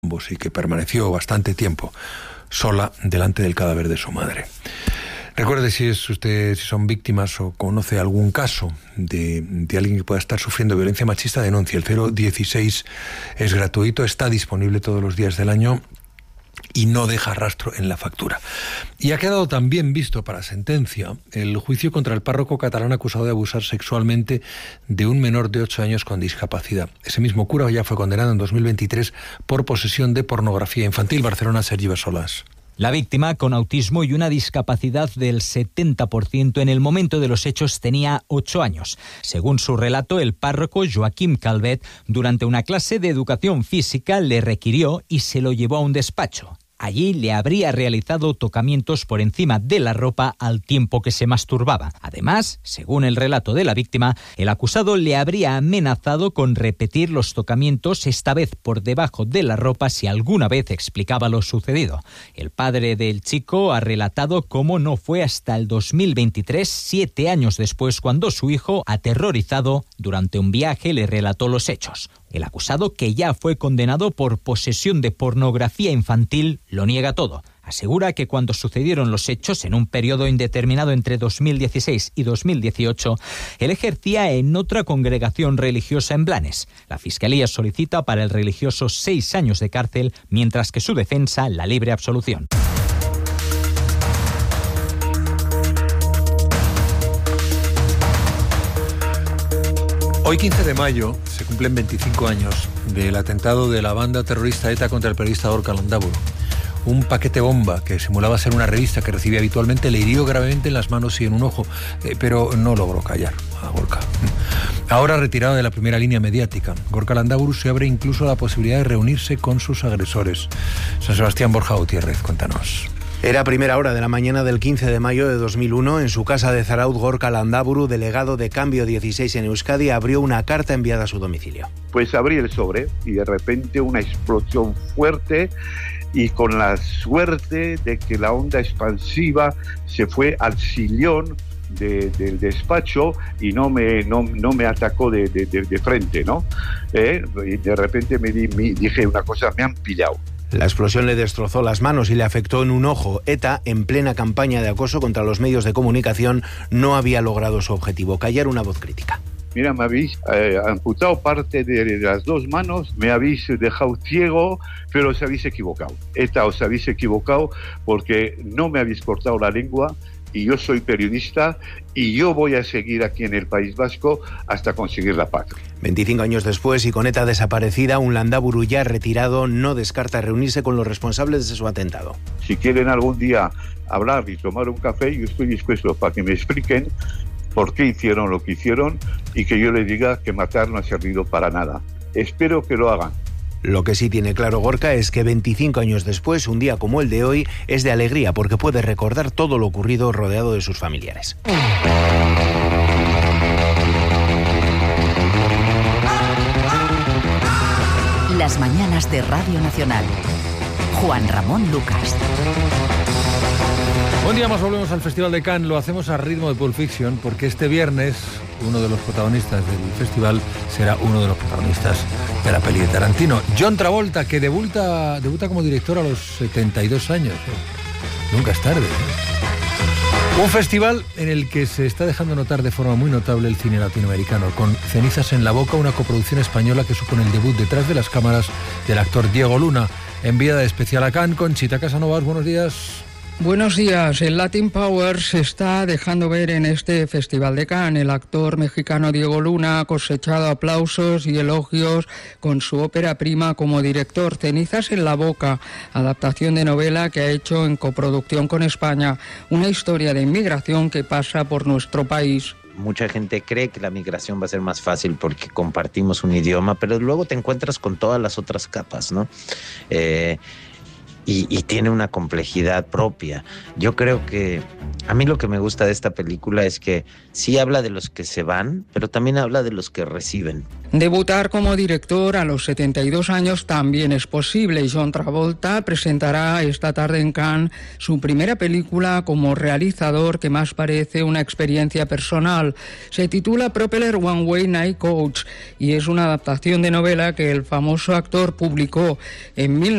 ambos y que permaneció bastante tiempo sola delante del cadáver de su madre. Recuerde, si son víctimas o conoce algún caso de alguien que pueda estar sufriendo violencia machista, denuncie. El 016 es gratuito, está disponible todos los días del año y no deja rastro en la factura. Y ha quedado también visto para sentencia el juicio contra el párroco catalán acusado de abusar sexualmente de un menor de 8 años con discapacidad. Ese mismo cura ya fue condenado en 2023 por posesión de pornografía infantil. Barcelona, Sergi Bassolas. La víctima, con autismo y una discapacidad del 70%, en el momento de los hechos tenía 8 años. Según su relato, el párroco Joaquim Calvet, durante una clase de educación física, le requirió y se lo llevó a un despacho. Allí le habría realizado tocamientos por encima de la ropa al tiempo que se masturbaba. Además, según el relato de la víctima, el acusado le habría amenazado con repetir los tocamientos, esta vez por debajo de la ropa, si alguna vez explicaba lo sucedido. El padre del chico ha relatado cómo no fue hasta el 2023, 7 años después, cuando su hijo, aterrorizado, durante un viaje le relató los hechos. El acusado, que ya fue condenado por posesión de pornografía infantil, lo niega todo. Asegura que cuando sucedieron los hechos, en un periodo indeterminado entre 2016 y 2018, él ejercía en otra congregación religiosa en Blanes. La Fiscalía solicita para el religioso 6 años de cárcel, mientras que su defensa la libre absolución. Hoy, 15 de mayo, se cumplen 25 años del atentado de la banda terrorista ETA contra el periodista Gorka Landaburu. Un paquete bomba que simulaba ser una revista que recibía habitualmente le hirió gravemente en las manos y en un ojo, pero no logró callar a Gorka. Ahora retirado de la primera línea mediática, Gorka Landaburu se abre incluso a la posibilidad de reunirse con sus agresores. San Sebastián, Borja Gutiérrez, cuéntanos. Era primera hora de la mañana del 15 de mayo de 2001. En su casa de Zarautz, Gorka Landaburu, delegado de Cambio 16 en Euskadi, abrió una carta enviada a su domicilio. Pues abrí el sobre y de repente una explosión fuerte, y con la suerte de que la onda expansiva se fue al sillón del despacho y no me atacó de frente, ¿no? Y de repente dije una cosa: me han pillado. La explosión le destrozó las manos y le afectó en un ojo. ETA, en plena campaña de acoso contra los medios de comunicación, no había logrado su objetivo: callar una voz crítica. Mira, me habéis amputado parte de las 2 manos, me habéis dejado ciego, pero os habéis equivocado. ETA, os habéis equivocado porque no me habéis cortado la lengua, y yo soy periodista y yo voy a seguir aquí en el País Vasco hasta conseguir la paz. 25 años después y con ETA desaparecida, un Landaburu ya retirado no descarta reunirse con los responsables de su atentado. Si quieren algún día hablar y tomar un café, yo estoy dispuesto para que me expliquen por qué hicieron lo que hicieron y que yo les diga que matar no ha servido para nada. Espero que lo hagan. Lo que sí tiene claro Gorka es que 25 años después, un día como el de hoy, es de alegría porque puede recordar todo lo ocurrido rodeado de sus familiares. Las mañanas de Radio Nacional. Juan Ramón Lucas. Buen día, más volvemos al Festival de Cannes. Lo hacemos a ritmo de Pulp Fiction porque este viernes uno de los protagonistas del festival será uno de los protagonistas de la peli de Tarantino, John Travolta, que debuta como director a los 72 años. Nunca es tarde, ¿eh? Un festival en el que se está dejando notar de forma muy notable el cine latinoamericano, con Cenizas en la boca, una coproducción española que supone el debut detrás de las cámaras del actor Diego Luna. Enviada especial a Cannes, Conchita Casanovas, buenos días. Buenos días. El Latin Power se está dejando ver en este Festival de Cannes. El actor mexicano Diego Luna ha cosechado aplausos y elogios con su ópera prima como director, Cenizas en la boca, adaptación de novela que ha hecho en coproducción con España, una historia de inmigración que pasa por nuestro país. Mucha gente cree que la migración va a ser más fácil porque compartimos un idioma, pero luego te encuentras con todas las otras capas, ¿no? Y tiene una complejidad propia. Yo creo que a mí lo que me gusta de esta película es que sí habla de los que se van, pero también habla de los que reciben. Debutar como director a los 72 años también es posible. John Travolta presentará esta tarde en Cannes su primera película como realizador, que más parece una experiencia personal. Se titula Propeller One Way Night Coach y es una adaptación de novela que el famoso actor publicó en